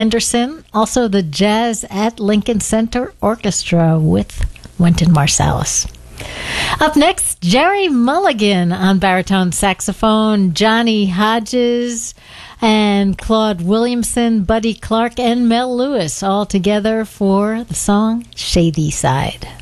Anderson, also the Jazz at Lincoln Center Orchestra with Wynton Marsalis. Up next, Jerry Mulligan on baritone saxophone, Johnny Hodges and Claude Williamson, Buddy Clark, and Mel Lewis all together for the song Shady Side.